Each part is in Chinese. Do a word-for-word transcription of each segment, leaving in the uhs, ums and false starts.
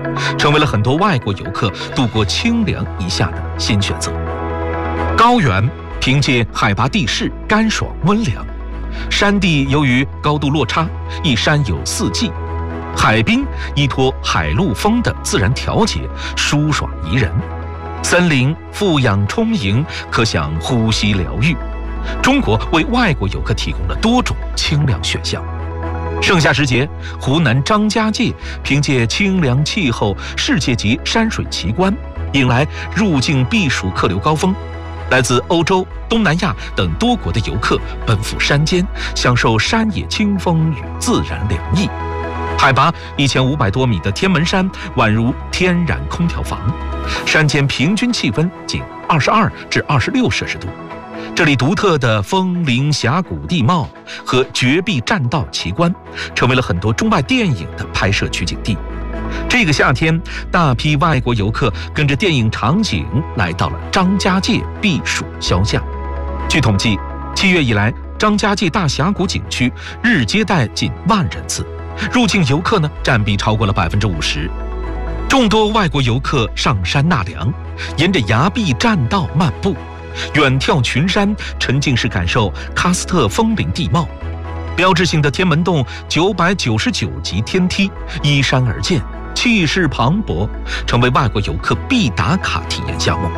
成为了很多外国游客度过清凉一夏的新选择。高原凭借海拔地势干爽温凉，山地由于高度落差，一山有四季。海滨依托海陆风的自然调节，舒爽宜人；森林富养充盈，可享呼吸疗愈。中国为外国游客提供了多种清凉选项。盛夏时节，湖南张家界凭借清凉气候、世界级山水奇观，引来入境避暑客流高峰。来自欧洲、东南亚等多国的游客奔赴山间，享受山野清风与自然凉意。海拔一千五百多米的天门山宛如天然空调房，山间平均气温仅二十二至二十六摄氏度。这里独特的峰林峡谷地貌和绝壁栈道奇观，成为了很多中外电影的拍摄取景地。这个夏天，大批外国游客跟着电影场景来到了张家界避暑消夏。据统计，七月以来，张家界大峡谷景区日接待近万人次，入境游客呢占比超过了百分之五十。众多外国游客上山纳凉，沿着崖壁栈道漫步，远眺群山，沉浸式感受喀斯特峰林地貌。标志性的天门洞九百九十九级天梯依山而建，气势磅礴，成为外国游客必打卡体验项目。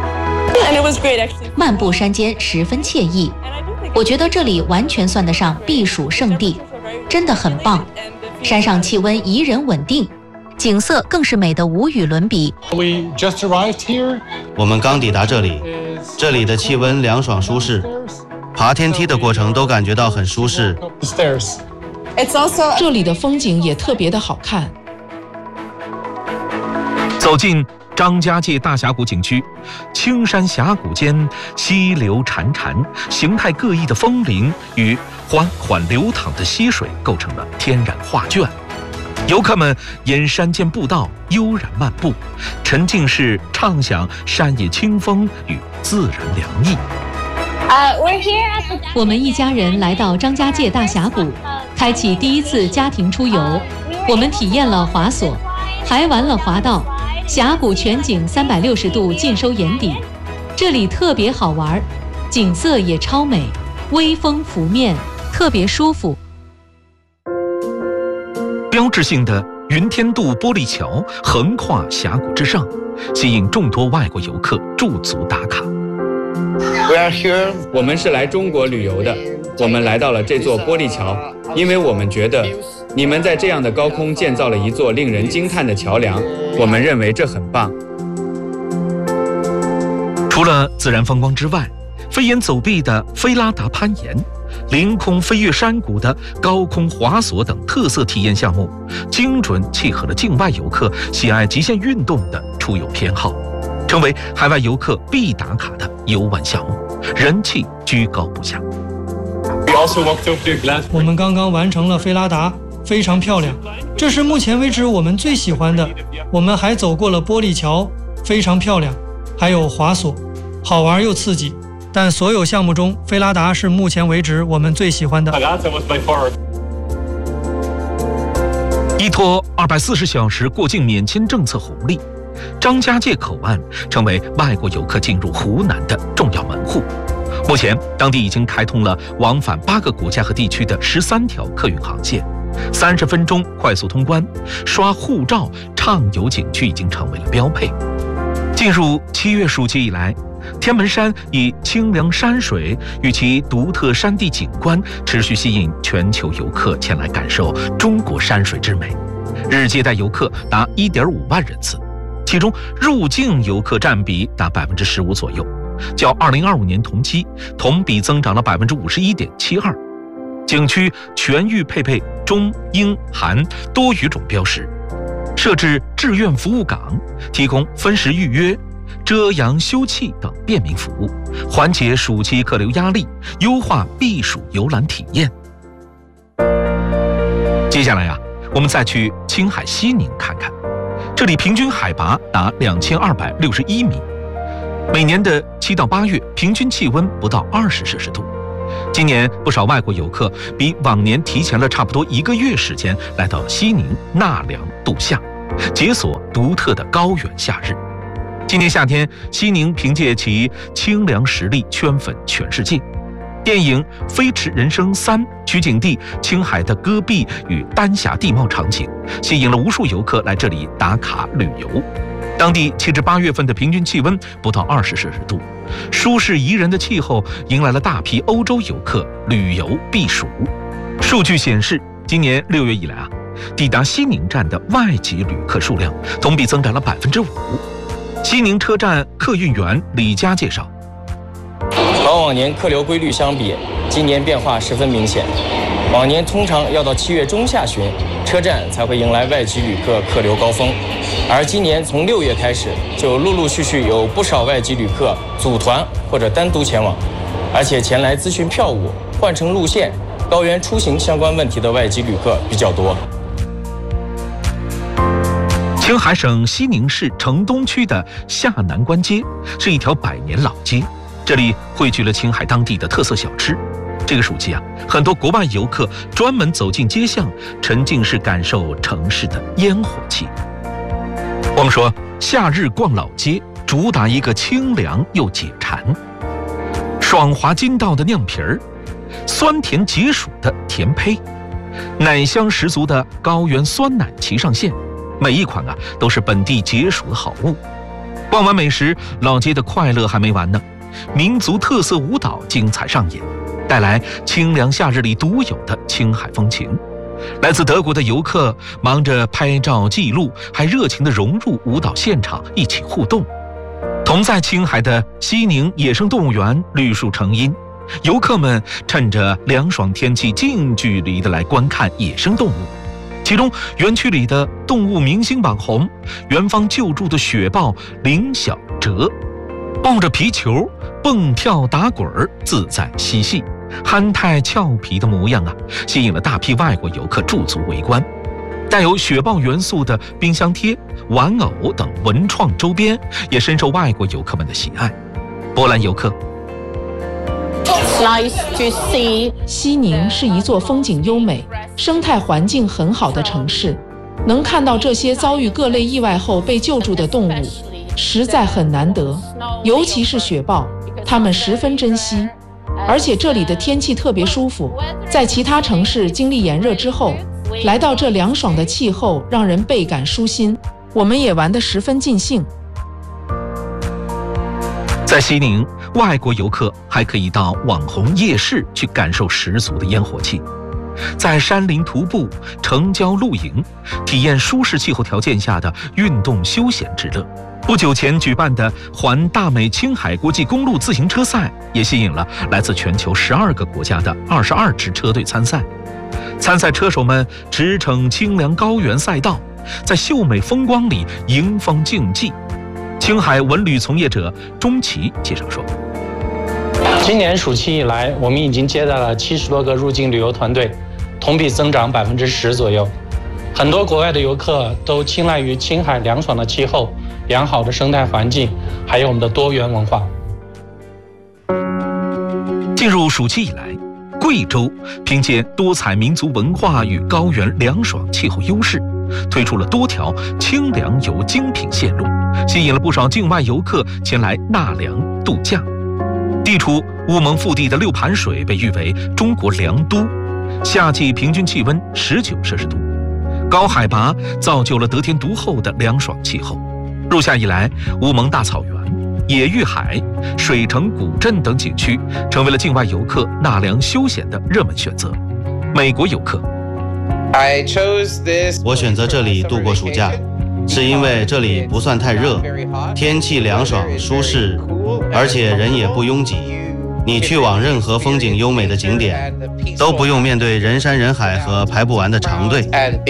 漫步山间十分惬意，我觉得这里完全算得上避暑胜地，真的很棒。山上气温宜人稳定，景色更是美得无与伦比。 我们刚抵达这里，这里的气温凉爽舒适，爬天梯的过程都感觉到很舒适。 这里的风景也特别的好看。 走进张家界大峡谷景区，青山峡谷间溪流潺潺，形态各异的峰林与缓缓流淌的溪水构成了天然画卷。游客们沿山间步道悠然漫步，沉浸式畅享山野清风与自然凉意。 我们一家人来到张家界大峡谷，开启第一次家庭出游。我们体验了滑索，还玩了滑道，峡谷全景三百六十度尽收眼底。这里特别好玩，景色也超美，微风拂面，特别舒服。 标志性的云天渡玻璃桥横跨峡谷之上，吸引众多外国游客驻足打卡。 我们是来中国旅游的，我们来到了这座玻璃桥，因为我们觉得你们在这样的高空建造了一座令人惊叹的桥梁，我们认为这很棒。 除了自然风光之外，飞檐走壁的菲拉达攀岩、凌空飞越山谷的高空滑索等特色体验项目，精准契合了境外游客喜爱极限运动的出游偏好，成为海外游客必打卡的游玩项目，人气居高不下。 我们刚刚完成了菲拉达，非常漂亮，这是目前为止我们最喜欢的。我们还走过了玻璃桥，非常漂亮，还有滑索，好玩又刺激。但所有项目中，菲拉达是目前为止我们最喜欢的。 依托二百四十小时过境免签政策红利，张家界口岸成为外国游客进入湖南的重要门户。目前，当地已经开通了往返八个国家和地区的十三条客运航线，三十分钟快速通关，刷护照畅游景区已经成为了标配。进入七月暑期以来，天门山以清凉山水与其独特山地景观，持续吸引全球游客前来感受中国山水之美，日接待游客达 一点五万人次，其中入境游客占比达 百分之十五 左右，较二零二五年同期同比增长了 百分之五十一点七二。景区全域配备中英韩多语种标识，设置志愿服务岗，提供分时预约、遮阳休憩等便民服务，缓解暑期客流压力，优化避暑游览体验。接下来啊，我们再去青海西宁看看，这里平均海拔达两千二百六十一米，每年的七到八月平均气温不到二十摄氏度。今年不少外国游客比往年提前了差不多一个月时间来到西宁纳凉度夏。 解锁独特的高原夏日。今年夏天，西宁凭借其清凉实力圈粉全世界。电影《飞驰人生三》取景地青海的戈壁与丹霞地貌场景，吸引了无数游客来这里打卡旅游。当地七至八月份的平均气温不到二十摄氏度，舒适宜人的气候迎来了大批欧洲游客旅游避暑。数据显示，今年六月以来啊，抵达西宁站的外籍旅客数量同比增长了百分之五。西宁车站客运员李佳介绍， 和往年客流规律相比，今年变化十分明显。往年通常要到七月中下旬，车站才会迎来外籍旅客客流高峰，而今年从六月开始，就陆陆续续有不少外籍旅客组团或者单独前往，而且前来咨询票务、换乘路线、高原出行相关问题的外籍旅客比较多。 青海省西宁市城东区的下南关街是一条百年老街，这里汇聚了青海当地的特色小吃。这个暑期啊，很多国外游客专门走进街巷，沉浸式感受城市的烟火气。光说夏日逛老街，主打一个清凉又解馋，爽滑筋道的酿皮儿，酸甜解暑的甜胚，奶香十足的高原酸奶齐上线。每一款啊都是本地解暑的好物。逛完美食，老街的快乐还没完呢，民族特色舞蹈精彩上演，带来清凉夏日里独有的青海风情。来自德国的游客忙着拍照记录，还热情地融入舞蹈现场，一起互动。同在青海的西宁野生动物园绿树成荫，游客们趁着凉爽天气近距离地来观看野生动物。其中园区里的动物明星网红，园方救助的雪豹林小哲，抱着皮球蹦跳打滚儿，自在嬉戏，憨态俏皮的模样啊，吸引了大批外国游客驻足围观。带有雪豹元素的冰箱贴、玩偶等文创周边也深受外国游客们的喜爱。波兰游客， 西宁是一座风景优美、生态环境很好的城市，能看到这些遭遇各类意外后被救助的动物，实在很难得。尤其是雪豹，它们十分珍惜。而且这里的天气特别舒服，在其他城市经历炎热之后，来到这凉爽的气候，让人倍感舒心。我们也玩得十分尽兴。 在西宁，外国游客还可以到网红夜市去感受十足的烟火气，在山林徒步、城郊露营，体验舒适气候条件下的运动休闲之乐。不久前举办的环大美青海国际公路自行车赛，也吸引了来自全球十二个国家的二十二支车队参赛。参赛车手们驰骋清凉高原赛道，在秀美风光里迎风竞技。青海文旅从业者钟奇介绍说， 今年暑期以来，我们已经接待了七十多个入境旅游团队，同比增长百分之十左右。很多国外的游客都青睐于青海凉爽的气候、良好的生态环境，还有我们的多元文化。 进入暑期以来，贵州凭借多彩民族文化与高原凉爽气候优势，推出了多条清凉游精品线路，吸引了不少境外游客前来纳凉度假。地处乌蒙腹地的六盘水被誉为中国凉都，夏季平均气温十九摄氏度，高海拔造就了得天独厚的凉爽气候。入夏以来，乌蒙大草原、野玉海、水城古镇等景区成为了境外游客纳凉休闲的热门选择。美国游客， 我选择这里度过暑假，是因为这里不算太热，天气凉爽舒适，而且人也不拥挤。你去往任何风景优美的景点，都不用面对人山人海和排不完的长队。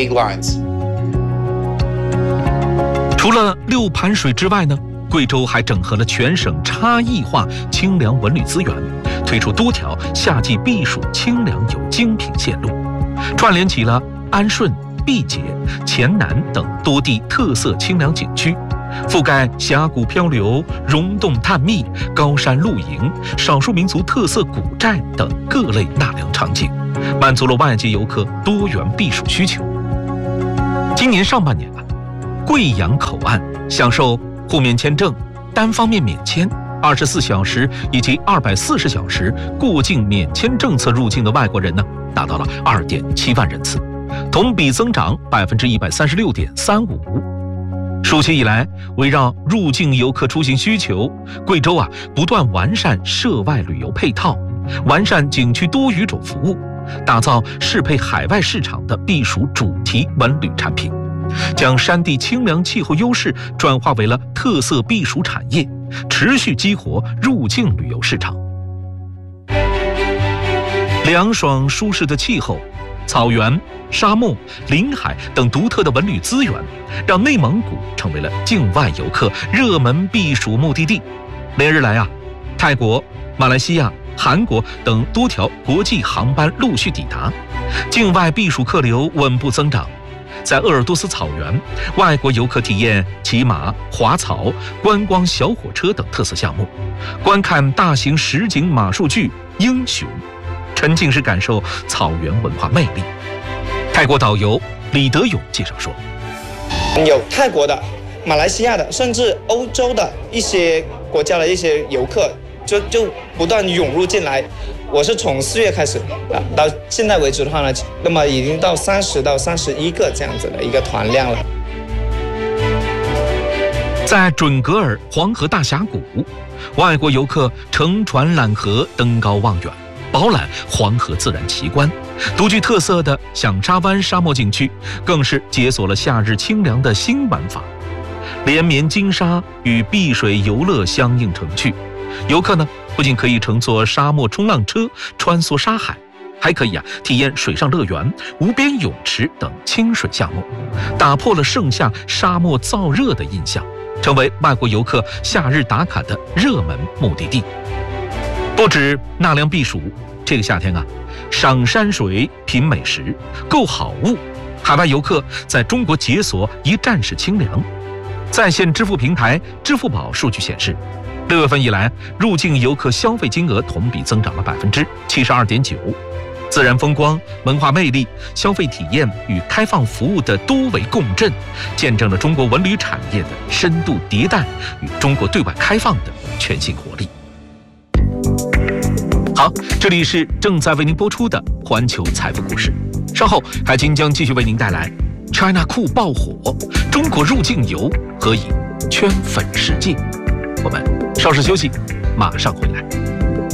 除了六盘水之外呢，贵州还整合了全省差异化清凉文旅资源，推出多条夏季避暑清凉游精品线路，串联起了安顺、毕节、黔南等多地特色清凉景区，覆盖峡谷漂流、溶洞探秘、高山露营、少数民族特色古寨等各类纳凉场景，满足了外籍游客多元避暑需求。今年上半年啊， 贵阳口岸享受互免签证、单方面免签、二十四小时以及二百四十小时过境免签政策入境的外国人呢，达到了二点七万人次，同比增长百分之一百三十六点三五。暑期以来，围绕入境游客出行需求，贵州啊不断完善涉外旅游配套，完善景区多语种服务，打造适配海外市场的避暑主题文旅产品，将山地清凉气候优势转化为了特色避暑产业，持续激活入境旅游市场。凉爽舒适的气候、草原、沙漠、林海等独特的文旅资源，让内蒙古成为了境外游客热门避暑目的地。连日来啊，泰国、马来西亚、韩国等多条国际航班陆续抵达，境外避暑客流稳步增长。在鄂尔多斯草原，外国游客体验骑马、滑草、观光小火车等特色项目，观看大型实景马术剧《英雄》，沉浸式感受草原文化魅力。泰国导游李德勇介绍说， 有泰国的、马来西亚的，甚至欧洲的一些国家的一些游客就就不断涌入进来。我是从四月开始啊，到现在为止的话呢，那么已经到三十到三十一个这样子的一个团量了。 在准格尔黄河大峡谷，外国游客乘船揽河登高望远，饱览黄河自然奇观。独具特色的响沙湾沙漠景区更是解锁了夏日清凉的新玩法，连绵金沙与碧水游乐相映成趣。游客呢不仅可以乘坐沙漠冲浪车穿梭沙海，还可以啊体验水上乐园、无边泳池等清水项目，打破了盛夏沙漠燥热的印象，成为外国游客夏日打卡的热门目的地。不止纳凉避暑，这个夏天啊，赏山水、品美食、购好物，海外游客在中国解锁一站式清凉。在线支付平台支付宝数据显示，六月份以来，入境游客消费金额同比增长了百分之七十二点九。自然风光、文化魅力、消费体验与开放服务的多维共振，见证了中国文旅产业的深度迭代与中国对外开放的全新活力。好，这里是正在为您播出的环球财富故事。稍后海清将继续为您带来 China 酷爆火，中国入境游何以圈粉世界。我们稍事休息，马上回来。